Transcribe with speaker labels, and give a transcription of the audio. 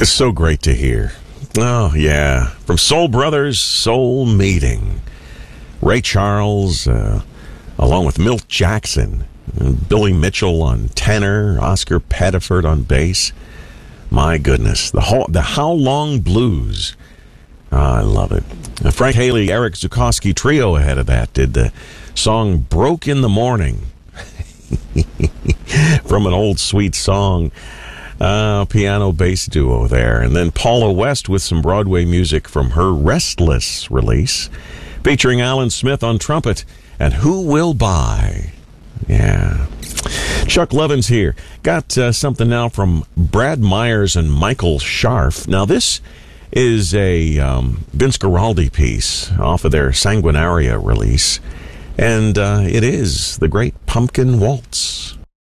Speaker 1: It's so great to hear. Oh, yeah. From Soul Brothers, Soul Meeting. Ray Charles, along with Milt Jackson, Billy Mitchell on tenor, Oscar Pettiford on bass. My goodness. The How Long Blues. I love it. Frank Haley, Eric Zukowski trio ahead of that did the song Broke in the Morning. From an old sweet song. Piano bass duo there. And then Paula West with some Broadway music from her Restless release, featuring Alan Smith on trumpet and Who Will Buy. Yeah. Chuck Levin's here. Got something now from Brad Myers and Michael Scharf. Now this is a Vince Guaraldi piece off of their Sanguinaria release, and it is the Great Pumpkin Waltz.